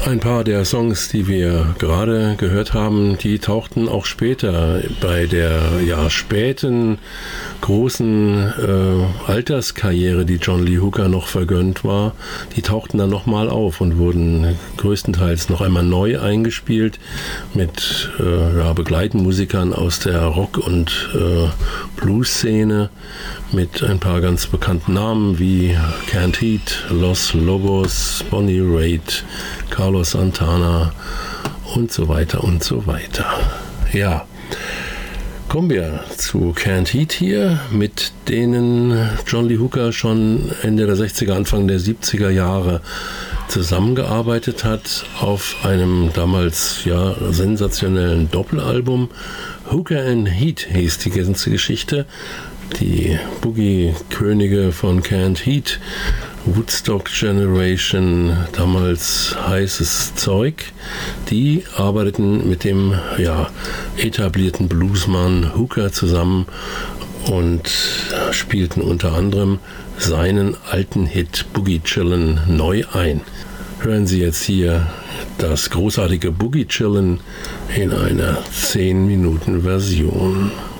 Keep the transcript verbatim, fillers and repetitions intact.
Ein paar der Songs, die wir gerade gehört haben, die tauchten auch später bei der ja, späten großen äh, Alterskarriere, die John Lee Hooker noch vergönnt war, die tauchten dann nochmal auf und wurden größtenteils noch einmal neu eingespielt mit äh, ja, Begleitmusikern aus der Rock- und äh, Blues-Szene, mit ein paar ganz bekannten Namen wie Canned Heat, Los Lobos, Bonnie Raitt, Carlos Santana und so weiter und so weiter. Ja, kommen wir zu Canned Heat hier, mit denen John Lee Hooker schon Ende der sechziger, Anfang der siebziger Jahre zusammengearbeitet hat auf einem damals ja sensationellen Doppelalbum. Hooker and Heat hieß die ganze Geschichte. Die Boogie-Könige von Canned Heat, Woodstock Generation, damals heißes Zeug, die arbeiteten mit dem ja, etablierten Bluesmann Hooker zusammen und spielten unter anderem seinen alten Hit Boogie Chillin' neu ein. Hören Sie jetzt hier das großartige Boogie Chillin' in einer zehn Minuten Version.